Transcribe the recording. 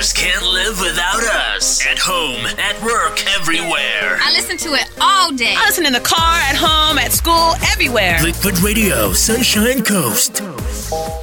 just can't live without us. At home, at work, everywhere. I listen to it all day. I listen in the car, at home, at school, everywhere. Liquid Radio, Sunshine Coast.